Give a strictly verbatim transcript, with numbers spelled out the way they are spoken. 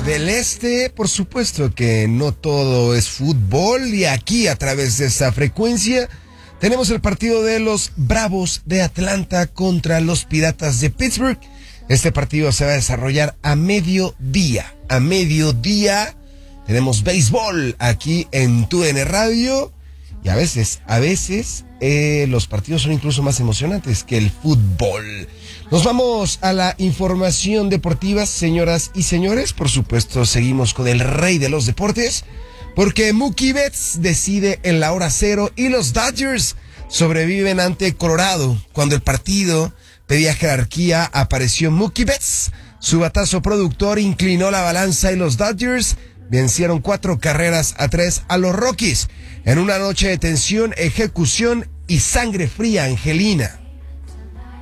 del Este. Por supuesto que no todo es fútbol y aquí a través de esta frecuencia tenemos el partido de los Bravos de Atlanta contra los Piratas de Pittsburgh. Este partido se va a desarrollar a mediodía. A mediodía tenemos béisbol aquí en T U D N Radio. Y a veces, a veces, eh, los partidos son incluso más emocionantes que el fútbol. Nos vamos a la información deportiva, señoras y señores. Por supuesto, seguimos con el rey de los deportes, porque Mookie Betts decide en la hora cero y los Dodgers sobreviven ante Colorado. Cuando el partido pedía jerarquía, apareció Mookie Betts. Su batazo productor inclinó la balanza y los Dodgers vencieron cuatro carreras a tres a los Rockies en una noche de tensión, ejecución y sangre fría angelina.